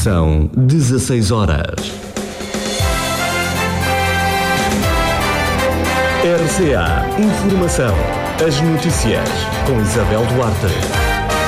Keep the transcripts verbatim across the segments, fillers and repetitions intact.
São dezasseis horas. R C A Informação. As notícias com Isabel Duarte.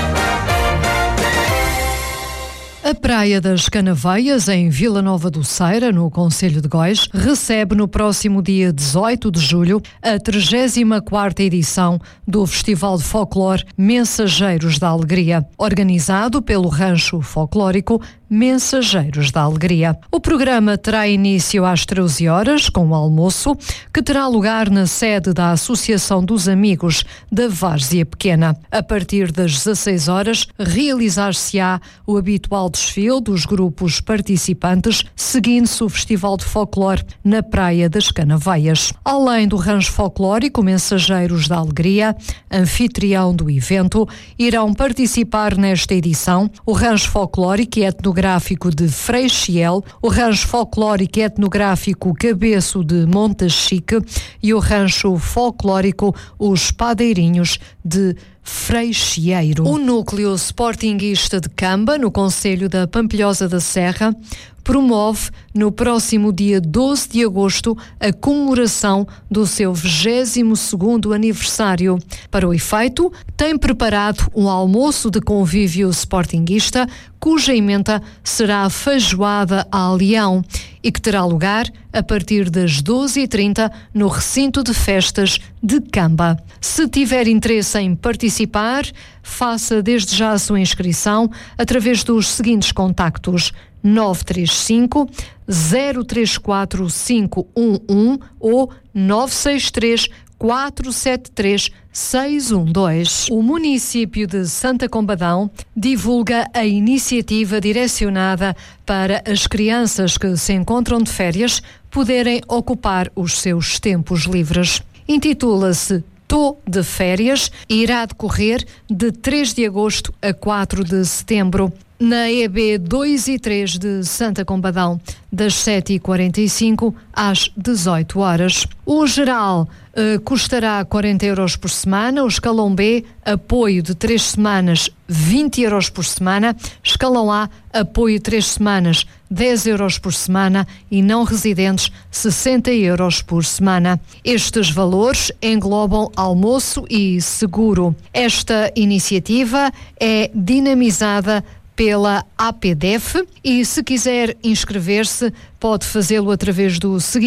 A Praia das Canaveias, em Vila Nova do Ceira, no concelho de Góis, recebe no próximo dia dezoito de julho a trigésima quarta edição do Festival de Folclore Mensageiros da Alegria, organizado pelo Rancho Folclórico Mensageiros da Alegria. O programa terá início às treze horas, com o almoço, que terá lugar na sede da Associação dos Amigos da Várzea Pequena. A partir das dezasseis horas, realizar-se-á o habitual desfile dos grupos participantes, seguindo-se o Festival de Folclore na Praia das Canaveias. Além do Rancho Folclórico Mensageiros da Alegria, anfitrião do evento, irão participar nesta edição o Rancho Folclórico e Etnográfico de Freixiel, o Rancho Folclórico e Etnográfico Cabeço de Montachique e o Rancho Folclórico Os Padeirinhos de Freixeiro. O núcleo sportinguista de Camba, no concelho da Pampilhosa da Serra, promove no próximo dia doze de agosto a comemoração do seu vigésimo segundo aniversário. Para o efeito, tem preparado um almoço de convívio sportinguista, cuja emenda será a feijoada a leão e que terá lugar a partir das doze e trinta no recinto de festas de Camba. Se tiver interesse em participar, faça desde já a sua inscrição através dos seguintes contactos: nove três cinco, zero três quatro cinco um um ou nove seis três, quatro sete três, seis um dois. O município de Santa Combadão divulga a iniciativa direcionada para as crianças que se encontram de férias poderem ocupar os seus tempos livres. Intitula-se Tô de Férias e irá decorrer de três de agosto a quatro de setembro. Na E B dois e três de Santa Combadão, das sete e quarenta e cinco às dezoito horas. O geral eh, custará quarenta euros por semana, o escalão B, apoio de três semanas, vinte euros por semana, escalão A, apoio três semanas, dez euros por semana e não residentes, sessenta euros por semana. Estes valores englobam almoço e seguro. Esta iniciativa é dinamizada pela A P D E F e, se quiser inscrever-se, pode fazê-lo através do seguinte